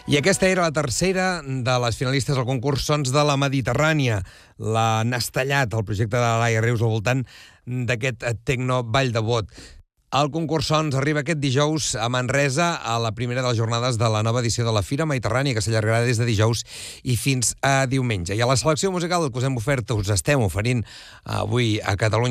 I aquesta era la tercera de les finalistes al concurs Sons de la Mediterrània. L'han estellat el projecte de la Laia Rius al voltant d'aquest Tecno Vall de Bot. El concurs Sons arriba aquest dijous a Manresa a la primera de les jornades de la nova edició de la Fira Mediterrània, que s'allargarà des de dijous i fins a diumenge. I a la selecció musical que us hem ofert, us estem oferint avui a Catalunya